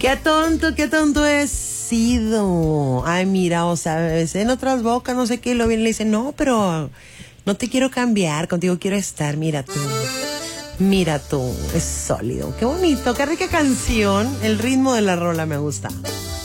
qué tonto he sido. Ay, mira, o sea, en otras bocas, no sé qué, y lo viene y le dice, no, pero no te quiero cambiar, contigo quiero estar, mira tú, es sólido. Qué bonito, qué rica canción, el ritmo de la rola me gusta.